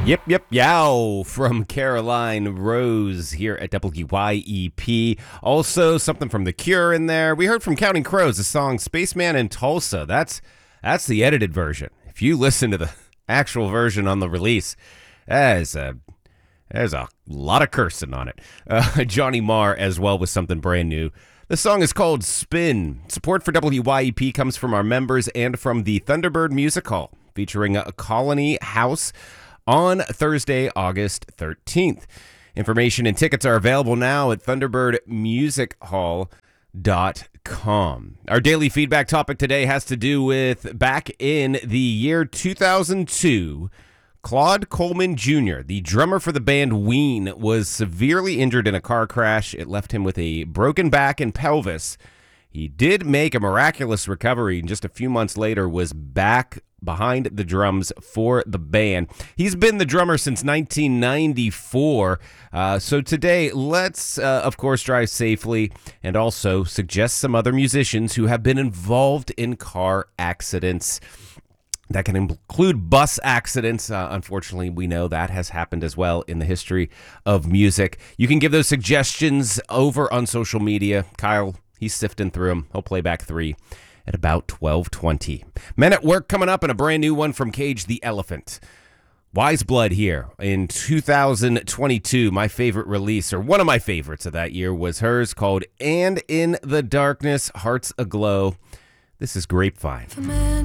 Yep, yow from Caroline Rose here at WYEP. Also, something from The Cure in there. We heard from Counting Crows, the song Spaceman in Tulsa. That's the edited version. If you listen to the actual version on the release, there's a lot of cursing on it. Johnny Marr as well with something brand new. The song is called Spin. Support for WYEP comes from our members and from the Thunderbird Music Hall, featuring a Colony House on Thursday, August 13th. Information and tickets are available now at thunderbirdmusichall.com. Our daily feedback topic today has to do with back in the year 2002, Claude Coleman Jr., the drummer for the band Ween, was severely injured in a car crash. It left him with a broken back and pelvis. He did make a miraculous recovery, and just a few months later was back behind the drums for the band. He's been the drummer since 1994. So today, let's, of course, drive safely and also suggest some other musicians who have been involved in car accidents. That can include bus accidents. Unfortunately, we know that has happened as well in the history of music. You can give those suggestions over on social media. Kyle, he's sifting through them. He'll play back 3 at about 12:20. Men at Work coming up, and a brand new one from Cage the Elephant. Wise Blood here in 2022. My favorite release, or one of my favorites of that year, was hers, called And in the Darkness, Hearts Aglow. This is Grapevine.